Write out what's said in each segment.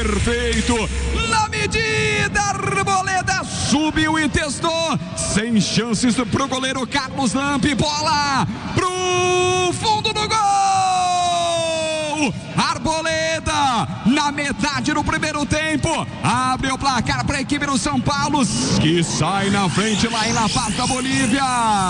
perfeito, na medida, Arboleda subiu e testou, sem chances pro goleiro Carlos Lampe, bola pro fundo do gol, Arboleda, na metade do primeiro tempo, abre o placar para a equipe do São Paulo, que sai na frente lá em La Paz da Bolívia.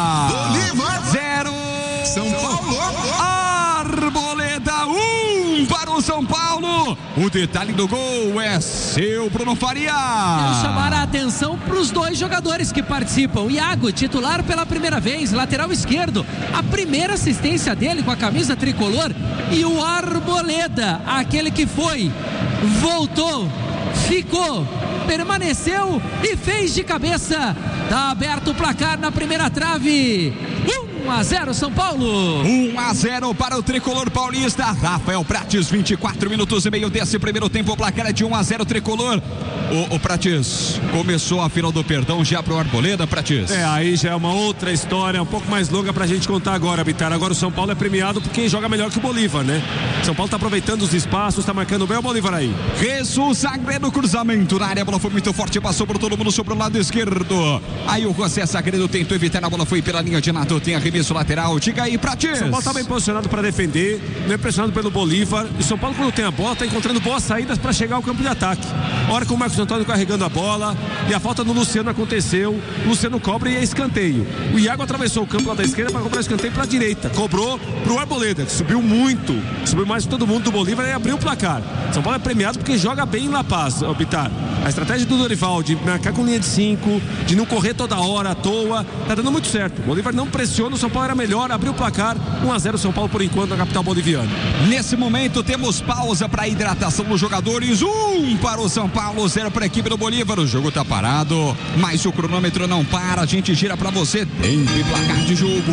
0 São Paulo. Arboleda 1 para o São Paulo. O detalhe do gol é seu, Bruno Faria. Quero chamar a atenção para os dois jogadores que participam. Iago, titular pela primeira vez, lateral esquerdo, a primeira assistência dele com a camisa tricolor. E o Arboleda, aquele que foi, voltou, ficou, permaneceu e fez de cabeça. Tá aberto o placar na primeira trave. 1-0 São Paulo. 1-0 para o tricolor paulista. Rafael Prates, 24 minutos e meio desse primeiro tempo. O placar é de 1-0 tricolor. O Prates, começou a final do perdão já pro Arboleda, Prates. Aí já é uma outra história, um pouco mais longa pra gente contar agora, Bitar. Agora o São Paulo é premiado por quem joga melhor que o Bolívar, né? São Paulo tá aproveitando os espaços, tá marcando bem o Bolívar aí. Jesus Sagredo, cruzamento na área, a bola foi muito forte, passou por todo mundo sobre o lado esquerdo. Aí o José Sagredo tentou evitar, a bola foi pela linha de lado, tem arremesso lateral, diga aí, Prates. São Paulo tá bem posicionado pra defender, não é pressionado pelo Bolívar. E São Paulo, quando tem a bola, tá encontrando boas saídas pra chegar ao campo de ataque. A hora que o Marcos Antônio carregando a bola e a falta no Luciano aconteceu, o Luciano cobra e é escanteio. O Iago atravessou o campo lá da esquerda para cobrar escanteio para a direita, cobrou pro Arboleda, que subiu muito, subiu mais que todo mundo do Bolívar e abriu o placar. São Paulo é premiado porque joga bem em La Paz, Bitar. A estratégia do Dorival de marcar com linha de 5, de não correr toda hora à toa, tá dando muito certo. O Bolívar não pressiona, o São Paulo era melhor, abriu o placar, 1-0 São Paulo por enquanto na capital boliviana. Nesse momento temos pausa para hidratação dos jogadores, 1 para o São Paulo, 0 para a equipe do Bolívar. O jogo tá parado, mas o cronômetro não para, a gente gira para você, tempo e placar de jogo.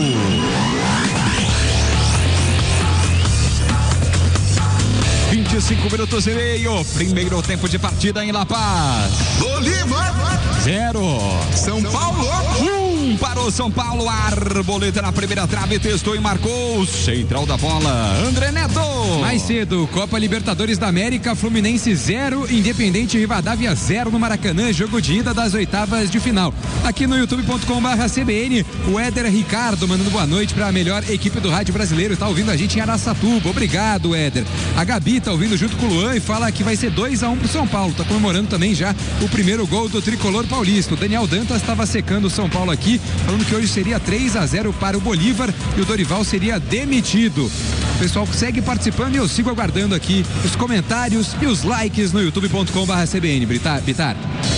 25 minutos e meio, primeiro tempo de partida em La Paz. Bolívar 0 São Paulo 1 para o São Paulo. Arboleda na primeira trave, testou e marcou. Central da bola, André Neto. Mais cedo, Copa Libertadores da América, Fluminense 0, Independente Rivadavia 0 no Maracanã, jogo de ida das oitavas de final. Aqui no youtube.com/CBN, o Éder Ricardo mandando boa noite para a melhor equipe do rádio brasileiro, tá ouvindo a gente em Araçatuba. Obrigado, Éder. A Gabi tá ouvindo junto com o Luan e fala que vai ser 2-1 pro São Paulo, tá comemorando também já o primeiro gol do tricolor paulista. O Daniel Dantas estava secando o São Paulo aqui, falando que hoje seria 3-0 para o Bolívar e o Dorival seria demitido. O pessoal segue participando e eu sigo aguardando aqui os comentários e os likes no youtube.com/CBN. Bitar.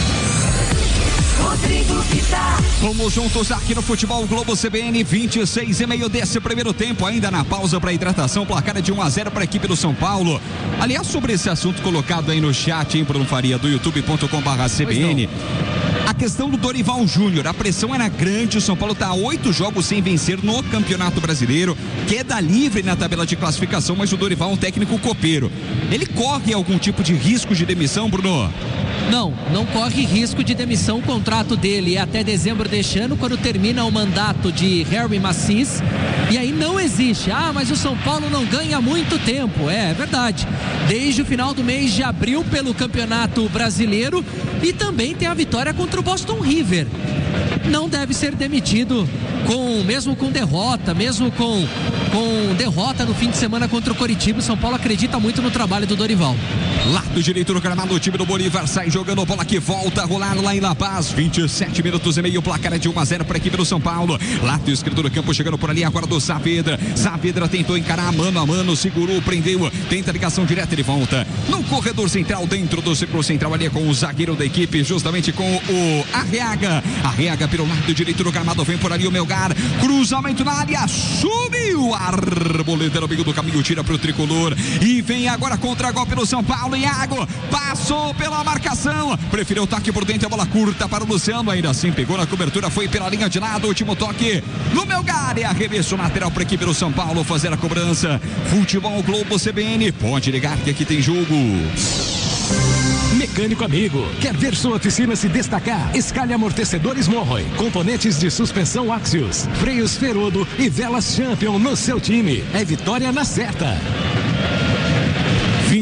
Vamos juntos aqui no Futebol Globo CBN, 26,5 desse primeiro tempo, ainda na pausa para hidratação, placar é de 1-0 para a equipe do São Paulo. Aliás, sobre esse assunto colocado aí no chat, hein, Bruno Faria, do youtube.com/CBN, a questão do Dorival Júnior, a pressão era grande, o São Paulo está a 8 jogos sem vencer no Campeonato Brasileiro, queda livre na tabela de classificação, mas o Dorival é um técnico copeiro. Ele corre algum tipo de risco de demissão, Bruno? Não corre risco de demissão. O contrato dele é até dezembro deste ano, quando termina o mandato de Harry Macis. E aí não existe, mas o São Paulo não ganha muito tempo. É verdade. Desde o final do mês de abril pelo Campeonato Brasileiro, e também tem a vitória contra o Boston River. Não deve ser demitido mesmo com derrota, mesmo com derrota no fim de semana contra o Coritiba. O São Paulo acredita muito no trabalho do Dorival. Lado direito do gramado, o time do Bolívar sai jogando bola que volta a rolar lá em La Paz. 27 minutos e meio, placar é de 1-0 para a equipe do São Paulo. Lado esquerdo do campo, chegando por ali agora do Saavedra. Saavedra tentou encarar mano a mano, segurou, prendeu, tenta ligação direta, ele volta no corredor central, dentro do círculo central ali com o zagueiro da equipe, justamente com o Arreaga. Arreaga pelo lado direito do gramado, vem por ali o Melgar. Cruzamento na área, subiu. Arboleda no meio do caminho, tira para o tricolor e vem agora contra-golpe do São Paulo. Iago passou pela marcação, preferiu o toque por dentro, a bola curta para o Luciano, ainda assim pegou na cobertura, foi pela linha de lado, último toque no Melgar, e arremesso lateral para a equipe do São Paulo fazer a cobrança. Futebol Globo CBN, pode ligar que aqui tem jogo. Mecânico amigo, quer ver sua oficina se destacar? Escalhe amortecedores Monroy, componentes de suspensão Axios, freios Ferodo e velas Champion no seu time. É vitória na certa.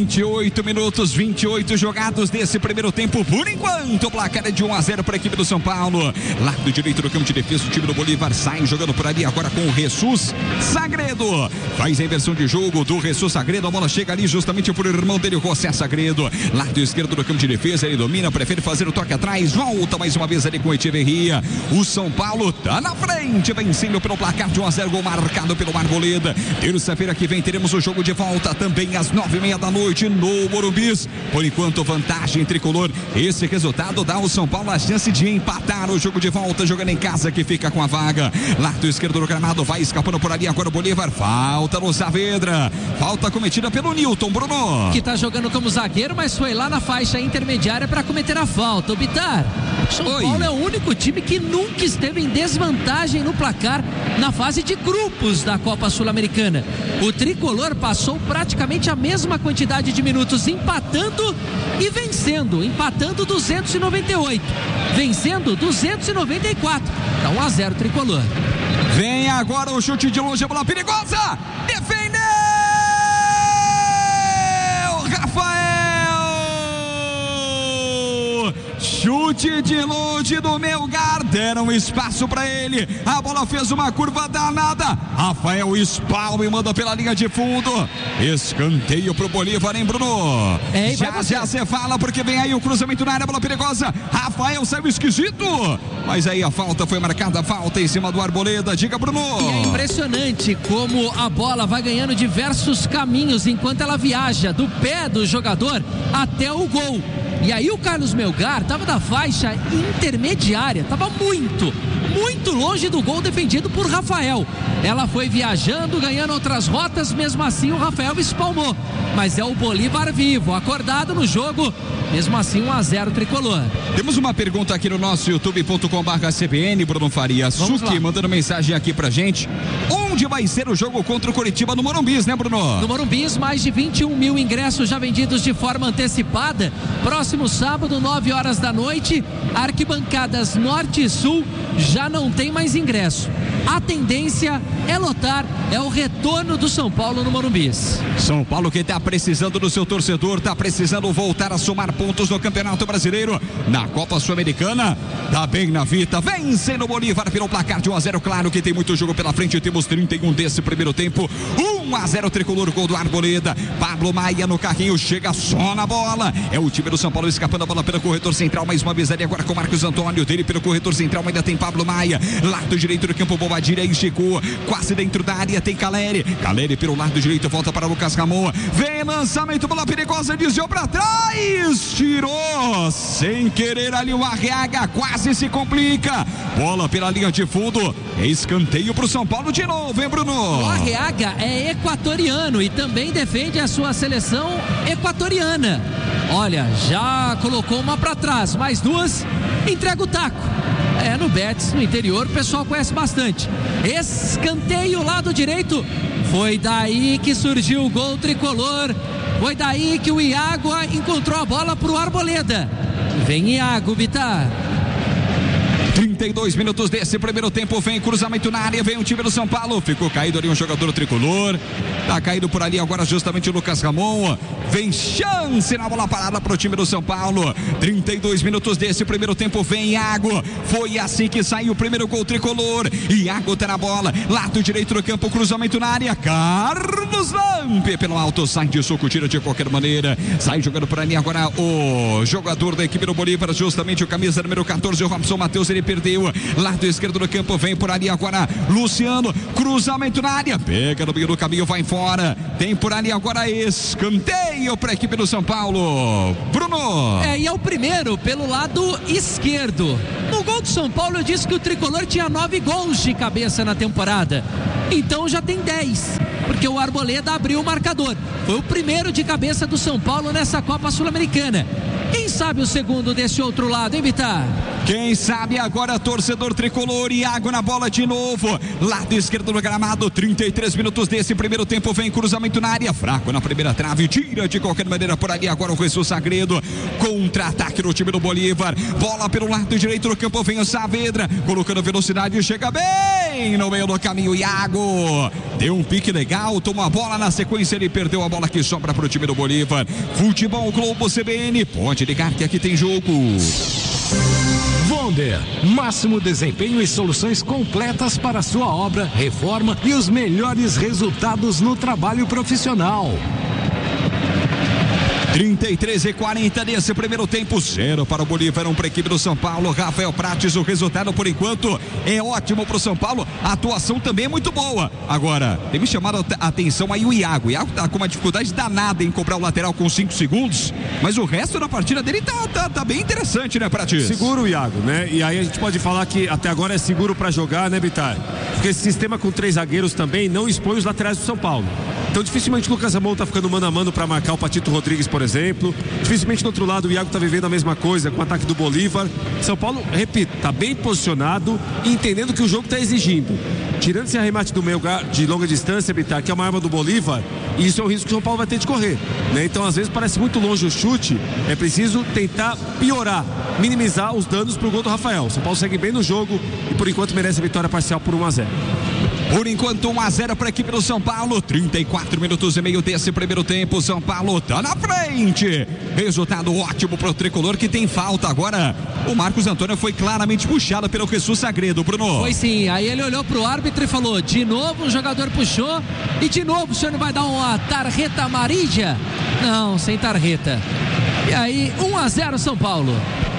28 minutos, 28 jogados desse primeiro tempo. Por enquanto, o placar é de 1-0 para a equipe do São Paulo. Lado direito do campo de defesa, o time do Bolívar sai jogando por ali agora com o Jesus Sagredo. Faz a inversão de jogo do Jesus Sagredo. A bola chega ali justamente por irmão dele, o José Sagredo. Lado esquerdo do campo de defesa, ele domina, prefere fazer o toque atrás. Volta mais uma vez ali com o Echeverria. O São Paulo tá na frente, vencendo pelo placar de 1-0, gol marcado pelo Arboleda. Terça-feira que vem teremos o jogo de volta também às 9h30 da noite no Morumbi. Por enquanto, vantagem tricolor. Esse resultado dá ao São Paulo a chance de empatar o jogo de volta, jogando em casa, que fica com a vaga. Lado esquerdo do gramado, vai escapando por ali agora o Bolívar. Falta no Saavedra. Falta cometida pelo Newton, Bruno. Que tá jogando como zagueiro, mas foi lá na faixa intermediária para cometer a falta. O Bitar, São Paulo é o único time que nunca esteve em desvantagem no placar na fase de grupos da Copa Sul-Americana. O tricolor passou praticamente a mesma quantidade de minutos empatando e vencendo. Empatando 298, vencendo 294. Tá 1-0 tricolor. Vem agora o chute de longe, a bola perigosa. Defendeu Rafael. Chute de longe do Melgar, deram espaço para ele, a bola fez uma curva danada, Rafael espalma e manda pela linha de fundo, escanteio pro Bolívar, hein, Bruno? Já você fala, porque vem aí o cruzamento na área, bola perigosa, Rafael saiu esquisito, mas aí a falta foi marcada, falta em cima do Arboleda, diga, Bruno. E é impressionante como a bola vai ganhando diversos caminhos enquanto ela viaja do pé do jogador até o gol. E aí o Carlos Melgar estava da faixa intermediária, estava muito longe do gol defendido por Rafael. Ela foi viajando, ganhando outras rotas, mesmo assim o Rafael espalmou. Mas é o Bolívar vivo, acordado no jogo, mesmo assim 1-0 tricolor. Temos uma pergunta aqui no nosso youtube.com/CBN, Bruno Faria. Suki mandando mensagem aqui pra gente. Onde vai ser o jogo contra o Coritiba? No Morumbis, né, Bruno? No Morumbis, mais de 21 mil ingressos já vendidos de forma antecipada. Próximo sábado, 9 horas da noite, arquibancadas norte e sul já não tem mais ingresso. A tendência é lotar, é o retorno do São Paulo no Morumbis. São Paulo que está precisando do seu torcedor, está precisando voltar a somar pontos no Campeonato Brasileiro, na Copa Sul-Americana, tá bem na vida, vence no Bolívar pelo placar de 1-0, claro que tem muito jogo pela frente, temos 31 desse primeiro tempo, 1-0 tricolor, gol do Arboleda, Pablo Maia no carrinho, chega só na bola, é o time do São Paulo escapando a bola pelo corredor central, mais uma vez ali agora com Marcos Antônio, dele pelo corredor central, ainda tem Pablo Maia, lado direito do campo, Bobadilha e Chico, quase dentro da área, tem Caleri pelo lado direito, volta para Lucas Ramon, vem lançamento, bola perigosa, desviou para trás, tirou, sem querer ali o Arreaga, quase se complica, bola pela linha de fundo, é escanteio pro São Paulo de novo, hein, Bruno? O Arreaga é equatoriano e também defende a sua seleção equatoriana. Olha, já colocou uma para trás, mais duas, entrega o taco. No Betis, no interior, o pessoal conhece bastante. Escanteio, lado direito. Foi daí que surgiu o gol tricolor. Foi daí que o Iago encontrou a bola pro Arboleda. Vem Iago, Bitar. 32 minutos desse primeiro tempo, vem cruzamento na área, vem o time do São Paulo, ficou caído ali um jogador tricolor, tá caído por ali agora justamente o Lucas Ramon, vem chance na bola parada pro time do São Paulo, 32 minutos desse primeiro tempo, vem Iago, foi assim que saiu o primeiro gol tricolor, Iago tá na bola, lado direito do campo, cruzamento na área, Carlos Lampe pelo alto, sai de soco, tira de qualquer maneira, sai jogando por ali agora o jogador da equipe do Bolívar, justamente o camisa número 14, o Robson Matheus, ele perdeu, lado esquerdo do campo, vem por ali agora Luciano, cruzamento na área, pega no meio do caminho, vai fora, tem por ali agora escanteio para a equipe do São Paulo, Bruno. E é o primeiro pelo lado esquerdo. No gol do São Paulo eu disse que o tricolor tinha 9 gols de cabeça na temporada, então já tem 10, porque o Arboleda abriu o marcador, foi o primeiro de cabeça do São Paulo nessa Copa Sul-Americana. Quem sabe o segundo desse outro lado, hein, Bitar? Quem sabe agora, torcedor tricolor, Iago na bola de novo, lado esquerdo do gramado, 33 minutos desse primeiro tempo, vem cruzamento na área, fraco na primeira trave, tira de qualquer maneira por ali agora o Jesus Sagredo, contra-ataque no time do Bolívar, bola pelo lado direito do campo, vem o Saavedra, colocando velocidade, chega bem bem no meio do caminho. Iago deu um pique legal, tomou a bola, na sequência ele perdeu a bola que sobra para o time do Bolívar. Futebol Globo CBN, pode ligar que aqui tem jogo. Wonder, máximo desempenho e soluções completas para sua obra, reforma e os melhores resultados no trabalho profissional. 33:40 nesse primeiro tempo, 0 para o Bolívar, 1 para a equipe do São Paulo. Rafael Prates, o resultado por enquanto é ótimo para o São Paulo, a atuação também é muito boa. Agora, tem me chamado a atenção aí o Iago. Tá com uma dificuldade danada em cobrar o lateral com 5 segundos, mas o resto da partida dele tá bem interessante, né, Prates? Seguro o Iago, né? E aí a gente pode falar que até agora é seguro para jogar, né, Bitar? Porque esse sistema com 3 zagueiros também não expõe os laterais do São Paulo. Então dificilmente o Lucas Ramon tá ficando mano a mano para marcar o Patito Rodrigues, por exemplo. Dificilmente do outro lado o Iago tá vivendo a mesma coisa com o ataque do Bolívar. São Paulo, repito, tá bem posicionado e entendendo que o jogo tá exigindo. Tirando esse arremate do meio de longa distância, Bitar, que é uma arma do Bolívar, e isso é o risco que o São Paulo vai ter de correr, né? Então às vezes parece muito longe o chute, é preciso tentar piorar, minimizar os danos pro gol do Rafael. O São Paulo segue bem no jogo e por enquanto merece a vitória parcial por 1-0. Por enquanto 1-0 para a equipe do São Paulo, 34 minutos e meio desse primeiro tempo. São Paulo tá na frente, resultado ótimo pro tricolor que tem falta. Agora o Marcos Antônio foi claramente puxado pelo Jesus Sagredo, Bruno. Foi sim, aí ele olhou pro árbitro e falou: de novo o jogador puxou e de novo o senhor não vai dar uma tarjeta amarilla? Não, sem tarjeta. E aí 1-0 São Paulo.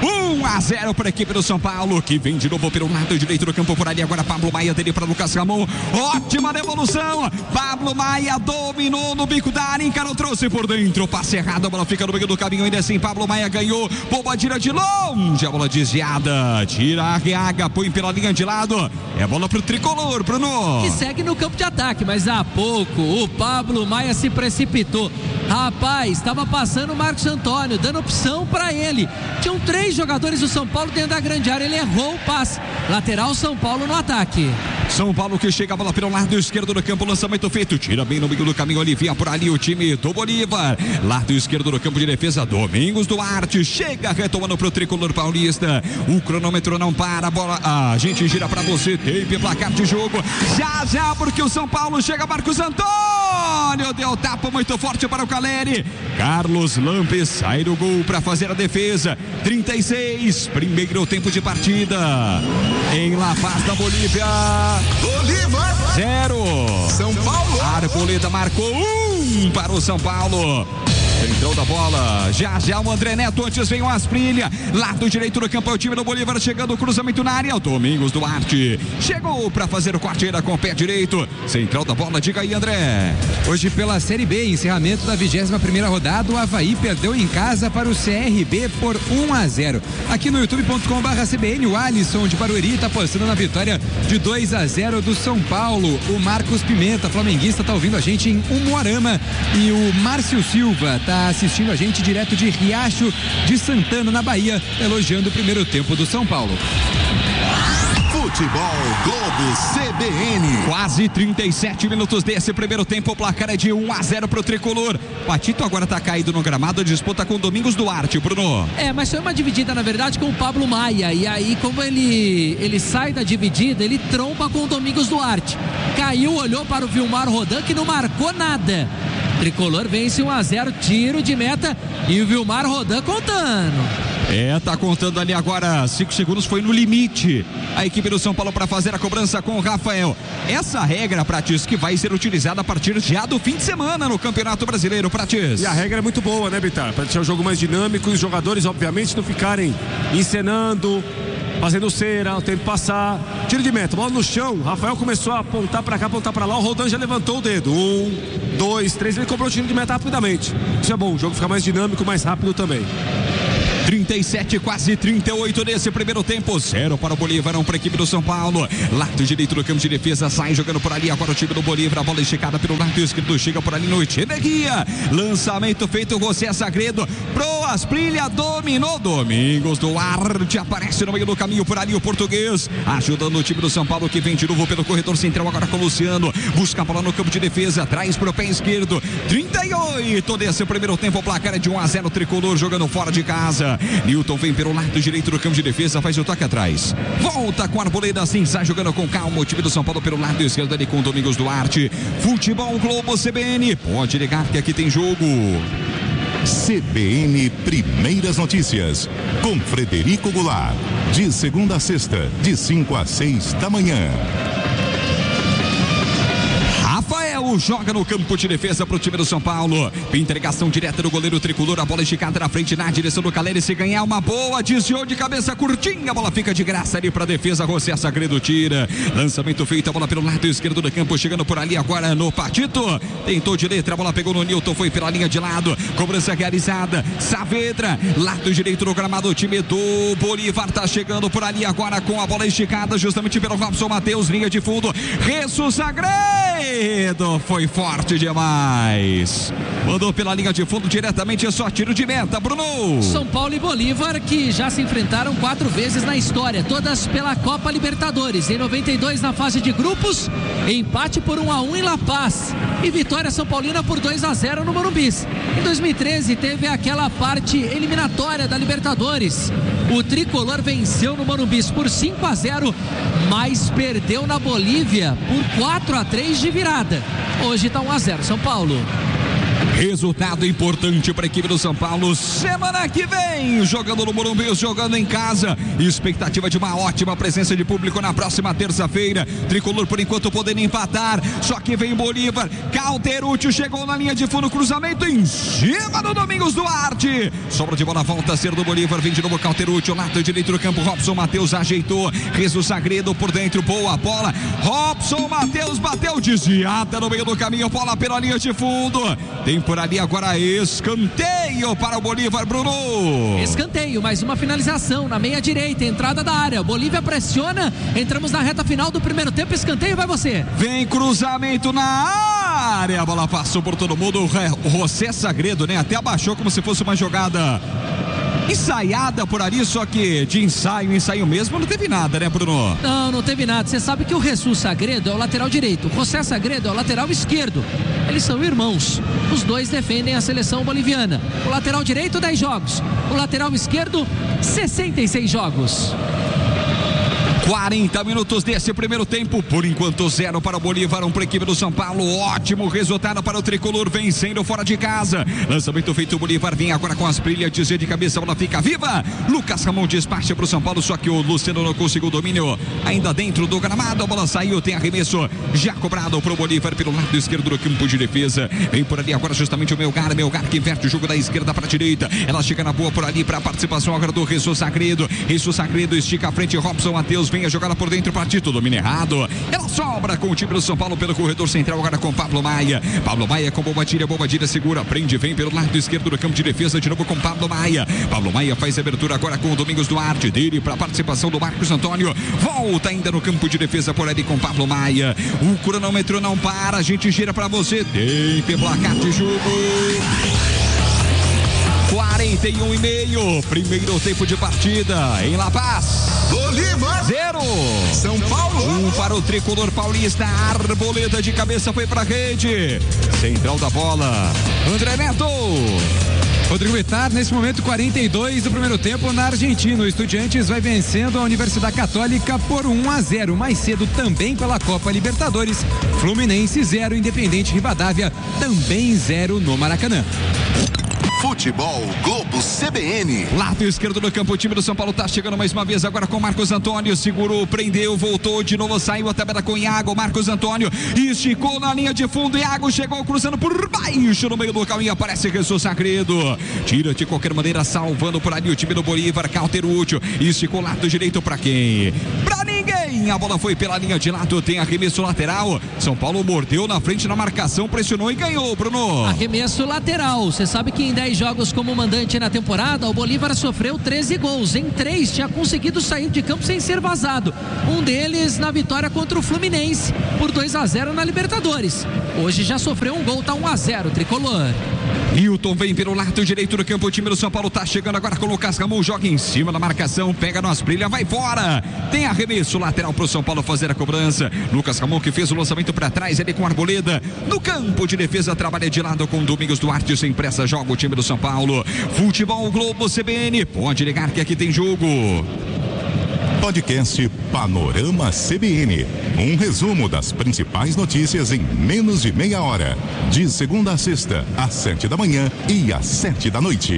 1-0 para a equipe do São Paulo, que vem de novo pelo lado direito do campo por ali. Agora Pablo Maia dele para Lucas Ramon. Ótima devolução. Pablo Maia dominou no bico da área, encarou, trouxe por dentro. Passe errado, a bola fica no meio do caminho. Ainda assim, Pablo Maia ganhou. Boba tira de longe, a bola desviada. Tira a Arriaga, põe pela linha de lado. É bola pro tricolor, Bruno. Que segue no campo de ataque, mas há pouco o Pablo Maia se precipitou. Rapaz, estava passando o Marcos Antônio, dando opção para ele. Tinham 3 jogadores do São Paulo dentro da grande área, ele errou o passe. Lateral São Paulo no ataque. São Paulo que chega a bola pelo lado esquerdo do campo, lançamento feito, tira bem no meio do caminho, alivia por ali o time do Bolívar. Lado esquerdo do campo de defesa, Domingos Duarte chega retomando pro tricolor paulista. O cronômetro não para, a bola, a gente gira pra você, tempo e placar de jogo. Já, porque o São Paulo chega, Marcos Antônio deu tapa muito forte para o Caleri. Carlos Lampes sai do gol para fazer a defesa. 36, primeiro tempo de partida em La Paz da Bolívia. Bolívar 0. São Paulo. Arboleda marcou 1 para o São Paulo. Central da bola, já o André Neto, antes vem o Asprilha, lado direito do campo é o time do Bolívar, chegando o cruzamento na área, o Domingos Duarte chegou para fazer o corte com o pé direito, central da bola, diga aí, André. Hoje pela Série B, encerramento da 21ª rodada, o Avaí perdeu em casa para o CRB por 1-0. Aqui no youtube.com/CBN, o Alisson de Barueri está apostando na vitória de 2-0 do São Paulo. O Marcos Pimenta, flamenguista, está ouvindo a gente em Umuarama, e o Márcio Silva está assistindo a gente direto de Riacho de Santana, na Bahia, elogiando o primeiro tempo do São Paulo. Futebol Globo CBN. Quase 37 minutos desse primeiro tempo, o placar é de 1-0 pro tricolor. Patito agora tá caído no gramado, disputa com Domingos Duarte, Bruno. Mas foi uma dividida, na verdade, com o Pablo Maia, e aí como ele sai da dividida, ele tromba com o Domingos Duarte. Caiu, olhou para o Vilmar Rodan, que não marcou nada. Tricolor vence 1-0, tiro de meta, e o Vilmar Rodan contando. Tá contando ali agora, 5 segundos foi no limite. A equipe do São Paulo para fazer a cobrança com o Rafael. Essa regra, Pratis, que vai ser utilizada a partir já do fim de semana no Campeonato Brasileiro, Pratis. E a regra é muito boa, né, Bitar? Para deixar o jogo mais dinâmico e os jogadores, obviamente, não ficarem encenando, fazendo cera, o tempo passar. Tiro de meta, bola no chão. Rafael começou a apontar para cá, apontar para lá. O Rodan já levantou o dedo. 1, 2, 3. Ele cobrou o tiro de meta rapidamente. Isso é bom, o jogo fica mais dinâmico, mais rápido também. 37, quase 38 nesse primeiro tempo, 0 para o Bolívar, 1 para a equipe do São Paulo. Lado direito do campo de defesa, sai jogando por ali agora o time do Bolívar, a bola esticada pelo lado esquerdo, chega por ali no Echeverria, lançamento feito, José Sagredo pro Asprilha, dominou, Domingos Duarte aparece no meio do caminho por ali o português, ajudando o time do São Paulo que vem de novo pelo corredor central agora com o Luciano, busca a bola no campo de defesa, traz pro pé esquerdo. 38 desse primeiro tempo, o placar é de 1-0, tricolor jogando fora de casa. bola. Newton vem pelo lado direito do campo de defesa, faz o toque atrás. Volta com a Arboleda, assim, sai jogando com calma. O time do São Paulo pelo lado esquerdo ali com o Domingos Duarte. Futebol Globo CBN. Pode ligar que aqui tem jogo. CBN Primeiras Notícias, com Frederico Goulart, de segunda a sexta, de 5 às 6 da manhã. Rafael joga no campo de defesa para o time do São Paulo. Entregação direta do goleiro tricolor. A bola esticada na frente na direção do Caleri. Se ganhar uma boa, desviou de cabeça curtinha. A bola fica de graça ali para a defesa. José Sagredo tira. Lançamento feito. A bola pelo lado esquerdo do campo. Chegando por ali agora no Patito. Tentou de letra. A bola pegou no Newton. Foi pela linha de lado. Cobrança realizada. Saavedra. Lado direito do gramado. O time do Bolívar tá chegando por ali agora com a bola esticada. Justamente pelo Robson Matheus. Linha de fundo. Jesus Sagredo. Foi forte demais. Mandou pela linha de fundo diretamente, é só tiro de meta, Bruno. São Paulo e Bolívar que já se enfrentaram 4 vezes na história, todas pela Copa Libertadores. Em 92 na fase de grupos, empate por 1-1 em La Paz e vitória São Paulina por 2-0 no Morumbi. Em 2013 teve aquela parte eliminatória da Libertadores. O tricolor venceu no Morumbi por 5-0, mas perdeu na Bolívia por 4-3 de virada. Hoje está 1-0 São Paulo. Resultado importante para a equipe do São Paulo. Semana que vem, jogando no Morumbi, jogando em casa. Expectativa de uma ótima presença de público na próxima terça-feira. Tricolor por enquanto podendo empatar. Só que vem Bolívar. Cauterucci chegou na linha de fundo, cruzamento em cima do Domingos Duarte. Sobra de bola, volta a ser do Bolívar. Vem de novo Cauterucci, o lado direito do campo. Robson Matheus ajeitou. Jesus Sagredo por dentro, boa bola. Robson Matheus bateu desviada no meio do caminho. Bola pela linha de fundo. Tem por ali agora escanteio para o Bolívar, Bruno. Escanteio, mais uma finalização na meia direita, entrada da área. Bolívia pressiona, entramos na reta final do primeiro tempo. Escanteio, vai você. Vem cruzamento na área, a bola passou por todo mundo. O José Sagredo, né? Até abaixou como se fosse uma jogada ensaiada por ali, só que de ensaio mesmo, não teve nada, né, Bruno? Não teve nada. Você sabe que o Jesus Sagredo é o lateral direito, o José Sagredo é o lateral esquerdo. Eles são irmãos. Os dois defendem a seleção boliviana. O lateral direito, 10 jogos. O lateral esquerdo, 66 jogos. 40 minutos desse primeiro tempo, por enquanto 0 para o Bolívar, 1 para a equipe do São Paulo. Ótimo resultado para o tricolor, vencendo fora de casa. Lançamento feito, o Bolívar vem agora com as brilhas de cabeça, a bola fica viva. Lucas Ramon despacha para o São Paulo, só que o Luciano não conseguiu o domínio ainda dentro do gramado. A bola saiu, tem arremesso já cobrado para o Bolívar pelo lado esquerdo do campo de defesa. Vem por ali agora justamente o Melgar que inverte o jogo da esquerda para a direita. Ela chega na boa por ali para a participação agora do Jesus Sagredo. Jesus Sagredo estica a frente, Robson Matheus vem a jogada por dentro, Patito domina errado. Ela sobra com o time do São Paulo pelo corredor central agora com Pablo Maia. Pablo Maia com Bobadilha segura, prende, vem pelo lado esquerdo do campo de defesa de novo com Pablo Maia. Pablo Maia faz a abertura agora com o Domingos Duarte, dele para a participação do Marcos Antônio. Volta ainda no campo de defesa por ali com Pablo Maia. O cronômetro não para, a gente gira para você. Tempo, placar de jogo. 41,5, primeiro tempo de partida em La Paz. Bolívar 0, São Paulo 1 para o tricolor paulista. Arboleda de cabeça foi para a rede. Central da bola, André Neto. Rodrigo Bitar, nesse momento 42 do primeiro tempo na Argentina. O Estudiantes vai vencendo a Universidade Católica por 1-0. Mais cedo também pela Copa Libertadores. Fluminense 0, Independente Rivadavia também 0 no Maracanã. Futebol Globo CBN. Lado esquerdo do campo, o time do São Paulo tá chegando mais uma vez agora com Marcos Antônio. Segurou, prendeu, voltou de novo, saiu a tabela com Iago. Marcos Antônio esticou na linha de fundo. Iago chegou cruzando por baixo no meio do caminho. Aparece Jesus Sagredo. Tira de qualquer maneira, salvando por ali o time do Bolívar. Cauterucci esticou lado direito pra quem? Pra ninguém. A bola foi pela linha de lado. Tem arremesso lateral. São Paulo mordeu na frente na marcação, pressionou e ganhou, Bruno. Arremesso lateral. Você sabe que em 10 jogos como mandante na temporada, o Bolívar sofreu 13 gols. Em 3 tinha conseguido sair de campo sem ser vazado. Um deles na vitória contra o Fluminense por 2-0 na Libertadores. Hoje já sofreu um gol, tá 1-0 tricolor. Newton vem pelo lado direito do campo. O time do São Paulo tá chegando agora com o Lucas Ramon. Joga em cima da marcação. Pega no Asprilla, vai fora. Tem arremesso lateral pro São Paulo fazer a cobrança. Lucas Ramon que fez o lançamento para trás. Ele com Arboleda. No campo de defesa trabalha de lado com Domingos Duarte. Sem pressa joga o time do São Paulo. Futebol Globo CBN. Pode ligar que aqui tem jogo. Podcast Panorama CBN. Um resumo das principais notícias em menos de meia hora. De segunda a sexta, às 7 da manhã e às 7 da noite.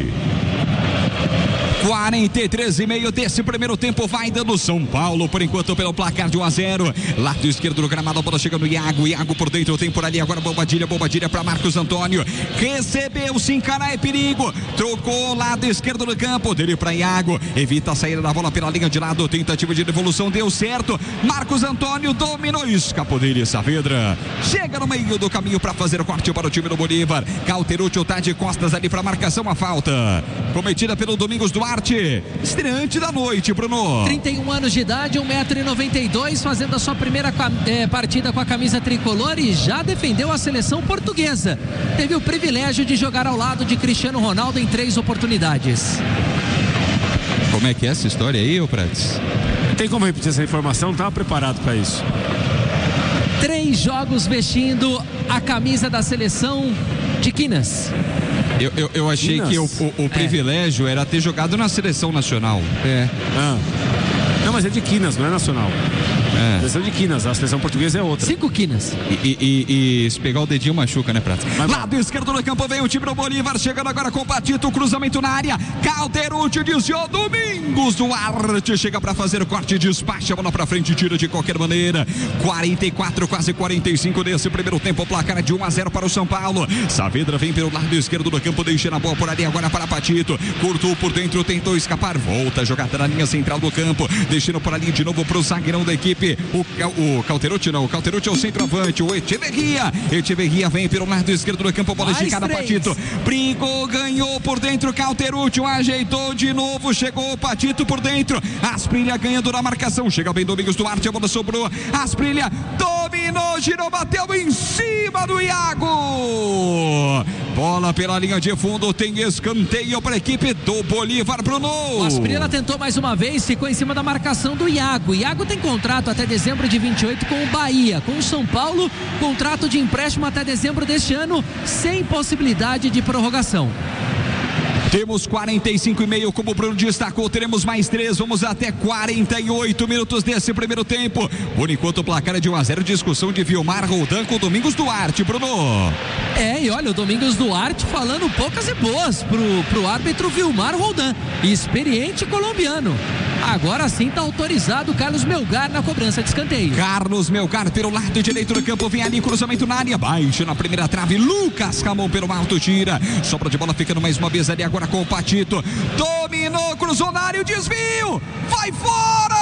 43,5 desse primeiro tempo vai dando São Paulo, por enquanto pelo placar de 1-0. Lado esquerdo do gramado, a bola chega no Iago. Iago por dentro, tem por ali agora Bobadilha para Marcos Antônio. Recebeu, se encarar é perigo. Trocou lado esquerdo do campo, dele para Iago. Evita a saída da bola pela linha de lado. Tentativa de devolução, deu certo. Marcos Antônio dominou, escapou dele, Saavedra. Chega no meio do caminho para fazer o corte para o time do Bolívar. Cauterucci tá de costas ali para marcação, a falta cometida pelo Domingos Duarte. Estreante da noite, Bruno. 31 anos de idade, 1,92 m, fazendo a sua primeira partida com a camisa tricolor e já defendeu a seleção portuguesa. Teve o privilégio de jogar ao lado de Cristiano Ronaldo em 3 oportunidades. Como é que é essa história aí, ô Prates? Tem como repetir essa informação? Não estava preparado para isso. 3 jogos vestindo a camisa da seleção de Quinas. Eu achei que o privilégio era ter jogado na seleção nacional. Não, mas é de Quinas, não é nacional. A seleção de Quinas, a seleção portuguesa é outra. 5 Quinas. E se pegar o dedinho machuca, né, Prato? Lado esquerdo do campo vem o time do Bolívar, chegando agora com o Patito, cruzamento na área. Cauterucci desviou, Domingos Duarte chega para fazer o corte, despacha a bola para frente, tira de qualquer maneira. 44, quase 45 desse primeiro tempo, placar de 1-0 para o São Paulo. Saavedra vem pelo lado esquerdo do campo, deixa na bola por ali agora para Patito. Cortou por dentro, tentou escapar, volta a jogar na linha central do campo, deixando por ali de novo para o zagueirão da equipe. O Cauterucci não, o Cauterucci é o centroavante, o Echeverria vem pelo lado esquerdo do campo, bola esticada, Patito, brigou, ganhou por dentro, Cauterucci ajeitou de novo, chegou o Patito por dentro, Asprilla ganhando na marcação, chega bem Domingos Duarte, a bola sobrou, Asprilla dominou, girou, bateu em cima do Iago, bola pela linha de fundo, tem escanteio para a equipe do Bolívar, Bruno. O Asprilla tentou mais uma vez, ficou em cima da marcação do Iago. Iago tem contrato até dezembro de 28 com o Bahia. Com o São Paulo, contrato de empréstimo até dezembro deste ano, sem possibilidade de prorrogação. Temos 45,5, como o Bruno destacou, teremos mais 3, vamos até 48 minutos desse primeiro tempo. Por enquanto o placar é de 1-0, discussão de Vilmar Roldan com Domingos Duarte, Bruno. E olha, o Domingos Duarte falando poucas e boas pro árbitro Vilmar Roldan, experiente colombiano. Agora sim está autorizado o Carlos Melgar na cobrança de escanteio. Carlos Melgar pelo lado direito do campo, vem ali, cruzamento na área, baixa na primeira trave, Lucas Ramon pelo alto, tira, sobra de bola ficando mais uma vez ali agora com o Patito, dominou, cruzou na área, o desvio, vai fora!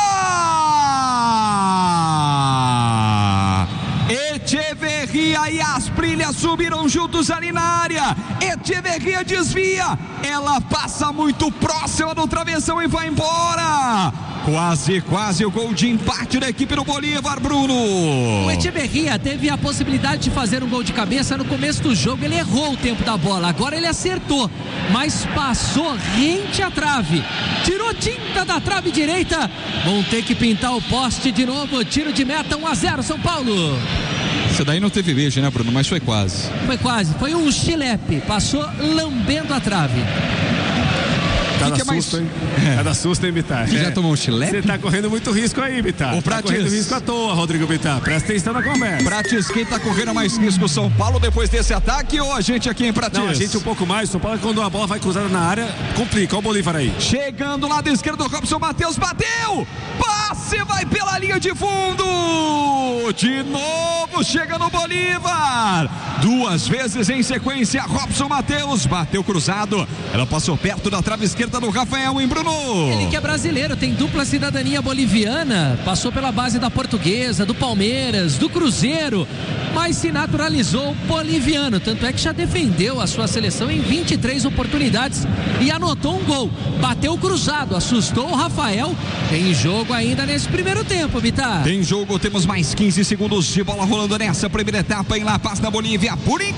Echeverria e Asprilla subiram juntos ali na área. Echeverria desvia, ela passa muito próxima do travessão e vai embora. Quase o gol de empate da equipe do Bolívar, Bruno. O Echeverria teve a possibilidade de fazer um gol de cabeça no começo do jogo, ele errou o tempo da bola, agora ele acertou, mas passou rente à trave, tirou tinta da trave direita, vão ter que pintar o poste de novo, tiro de meta, 1-0 São Paulo. Isso daí não teve beijo, né, Bruno? Mas foi quase. Foi um chilepe, passou lambendo a trave. Cada susto, hein? Cada susto, hein, Bittar? Você já tomou um chilé? Você tá correndo muito risco aí, Bittar. Tá correndo risco à toa, Rodrigo Bittar. Presta atenção na conversa. Prates, quem tá correndo mais risco? São Paulo depois desse ataque ou a gente aqui em Prates? Não, a gente um pouco mais. São Paulo, quando a bola vai cruzada na área, complica. Olha o Bolívar aí. Chegando lado esquerdo, Robson Matheus bateu! Passe vai pela linha de fundo! De novo chega no Bolívar! 2 vezes em sequência, Robson Matheus bateu cruzado. Ela passou perto da trave esquerda do Rafael em Bruno. Ele que é brasileiro, tem dupla cidadania boliviana, passou pela base da Portuguesa, do Palmeiras, do Cruzeiro, mas se naturalizou boliviano, tanto é que já defendeu a sua seleção em 23 oportunidades e anotou um gol, bateu cruzado, assustou o Rafael. Tem jogo ainda nesse primeiro tempo, Vittar. Tem jogo, temos mais 15 segundos de bola rolando nessa primeira etapa em La Paz, na Bolívia. Por